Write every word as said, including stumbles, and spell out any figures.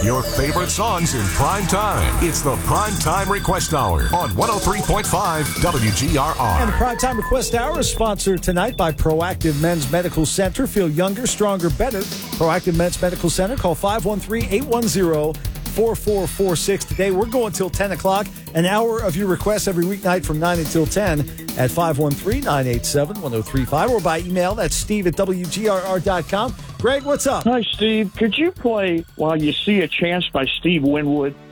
Your favorite songs in prime time. It's the Prime Time Request Hour on one oh three point five W G R R. And the Prime Time Request Hour is sponsored tonight by Proactive Men's Medical Center. Feel younger, stronger, better. Proactive Men's Medical Center. Call five one three, eight one zero, four four four six today. We're going till ten o'clock. An hour of your requests every weeknight from nine until ten at five one three, nine eight seven, one oh three five or by email. That's Steve at W G R R dot com. Greg, what's up? Hi, Steve. Could you play While You See a Chance by Steve Winwood?